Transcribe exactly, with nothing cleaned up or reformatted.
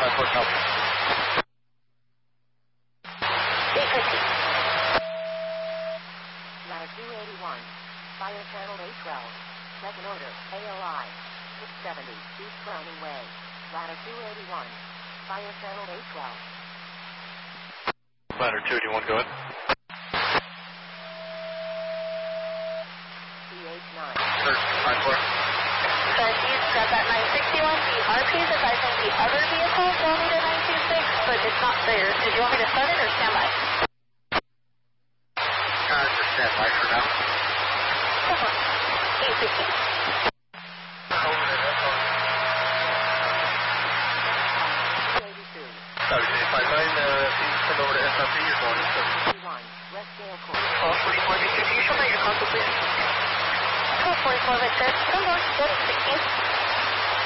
five four, copy. eight fifty. Ladder two eighty-one, Fire Channel eight twelve, second order, A O I, six seventy, East Browning Way. Ladder two eighty-one, Fire Channel eight twelve. Ladder two eighty-one, go ahead. C H nine. Search, five four. Southeast, grab that nine sixty-one, the R P is advising the other vehicle going to nine two six, but it's not clear. Did you want me to start it or stand by? Uh, just stand by for now. eight fifty. Saturday five nine, uh, please send over to S R P, you're going to one, West Gale Court. twelve forty-four, B two, can you show me your console, please? twelve forty-four, Victor. Come on, sixteen.